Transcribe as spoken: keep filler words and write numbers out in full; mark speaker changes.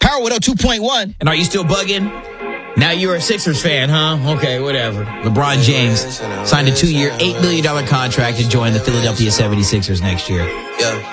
Speaker 1: Power one oh two point one.
Speaker 2: And are you still bugging? Now you're a Sixers fan, huh? Okay, whatever. LeBron James signed a two-year, eight million dollars contract to join the Philadelphia seventy-sixers next year.
Speaker 3: Yeah.